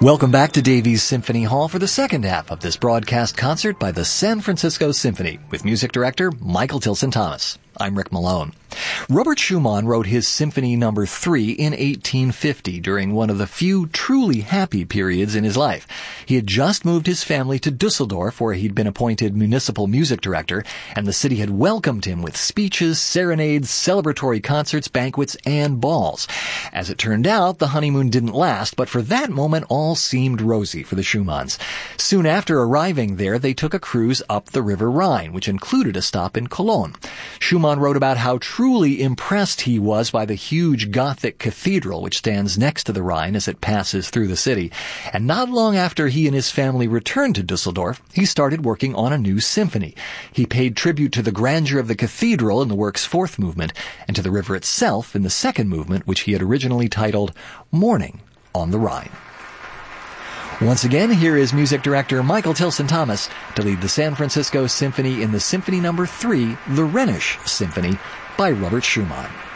Welcome back to Davies Symphony Hall for the second half of this broadcast concert by the San Francisco Symphony with music director Michael Tilson Thomas. I'm Rick Malone. Robert Schumann wrote his Symphony No. 3 in 1850 during one of the few truly happy periods in his life. He had just moved his family to Dusseldorf, where he'd been appointed municipal music director, and the city had welcomed him with speeches, serenades, celebratory concerts, banquets, and balls. As it turned out, the honeymoon didn't last, but for that moment all seemed rosy for the Schumanns. Soon after arriving there, they took a cruise up the River Rhine, which included a stop in Cologne. Schumann wrote about how truly impressed he was by the huge Gothic cathedral which stands next to the Rhine as it passes through the city. And not long after he and his family returned to Dusseldorf, he started working on a new symphony. He paid tribute to the grandeur of the cathedral in the work's fourth movement, and to the river itself in the second movement, which he had originally titled Morning on the Rhine. Once again, here is music director Michael Tilson Thomas to lead the San Francisco Symphony in the Symphony No. 3, the Rhenish Symphony by Robert Schumann.